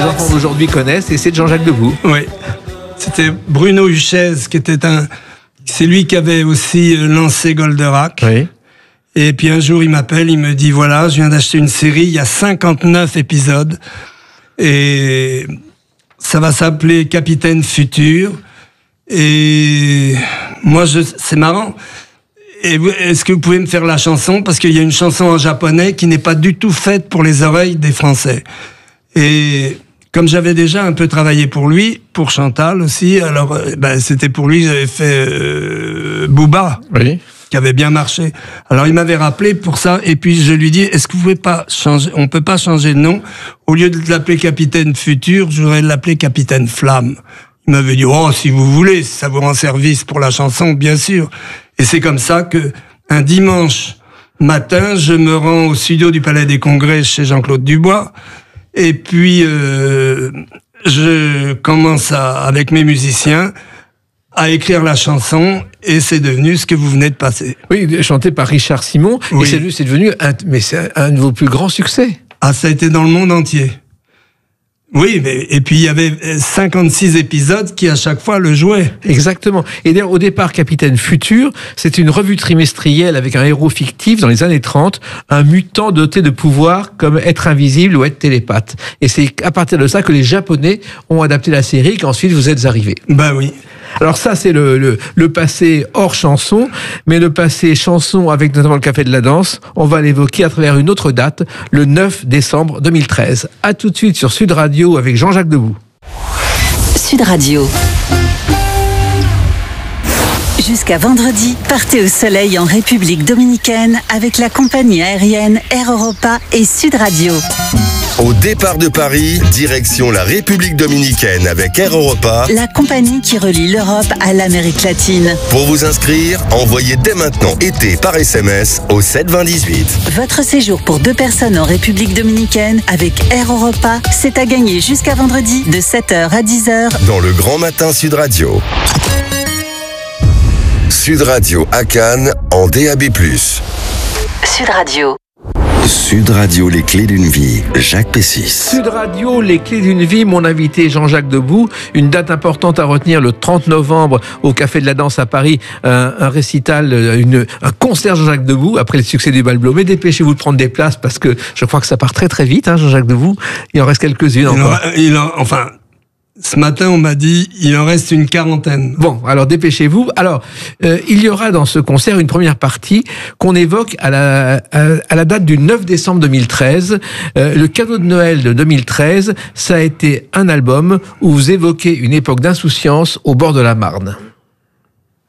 enfants d'aujourd'hui connaissent, et c'est de Jean-Jacques Debout. Oui, c'était Bruno Huchez, c'est lui qui avait aussi lancé Goldorak. Oui. Et puis un jour, il m'appelle, il me dit, voilà, je viens d'acheter une série, il y a 59 épisodes, et ça va s'appeler Capitaine Futur. Et moi, c'est marrant. Et est-ce que vous pouvez me faire la chanson? Parce qu'il y a une chanson en japonais qui n'est pas du tout faite pour les oreilles des Français. Et comme j'avais déjà un peu travaillé pour lui, pour Chantal aussi, alors c'était pour lui que j'avais fait Booba, oui, qui avait bien marché. Alors il m'avait rappelé pour ça, et puis je lui dis, est-ce que vous pouvez pas changer? On peut pas changer de nom. Au lieu de l'appeler Capitaine Futur, je voudrais l'appeler Capitaine Flamme. Il m'avait dit, oh, si vous voulez, si ça vous rend service pour la chanson, bien sûr. Et c'est comme ça que, un dimanche matin, je me rends au studio du Palais des Congrès chez Jean-Claude Dubois. Et puis, je commence avec mes musiciens à écrire la chanson, et c'est devenu ce que vous venez de passer. Oui, chanté par Richard Simon. Oui. Et c'est devenu c'est un de vos plus grands succès. Ah, ça a été dans le monde entier. Oui, et puis il y avait 56 épisodes qui à chaque fois le jouaient. Exactement. Et d'ailleurs, au départ, Capitaine Futur, c'est une revue trimestrielle avec un héros fictif dans les années 30, un mutant doté de pouvoirs comme être invisible ou être télépathe. Et c'est à partir de ça que les Japonais ont adapté la série, qu'ensuite vous êtes arrivés. Ben oui. Alors ça, c'est le passé hors chanson, mais le passé chanson avec notamment le Café de la Danse, on va l'évoquer à travers une autre date, le 9 décembre 2013. À tout de suite sur Sud Radio avec Jean-Jacques Debout. Sud Radio. Jusqu'à vendredi, partez au soleil en République dominicaine avec la compagnie aérienne Air Europa et Sud Radio. Au départ de Paris, direction la République dominicaine avec Air Europa, La compagnie qui relie l'Europe à l'Amérique latine. Pour vous inscrire, envoyez dès maintenant été par SMS au 72018. Votre séjour pour 2 personnes en République dominicaine avec Air Europa, c'est à gagner jusqu'à vendredi de 7h à 10h. Dans le Grand Matin Sud Radio. Sud Radio à Cannes en DAB+. Sud Radio. Sud Radio, les clés d'une vie. Jacques Pessis. Sud Radio, les clés d'une vie, mon invité Jean-Jacques Debout. Une date importante à retenir, le 30 novembre au Café de la Danse à Paris, un récital, un concert Jean-Jacques Debout après le succès du Bal Bleu. Mais dépêchez-vous de prendre des places parce que je crois que ça part très très vite, hein, Jean-Jacques Debout. Il en reste quelques-unes encore. Ce matin, on m'a dit, il en reste une quarantaine. Bon, alors dépêchez-vous. Alors, il y aura dans ce concert une première partie qu'on évoque à la date du 9 décembre 2013. Le cadeau de Noël de 2013, ça a été un album où vous évoquez une époque d'insouciance au bord de la Marne.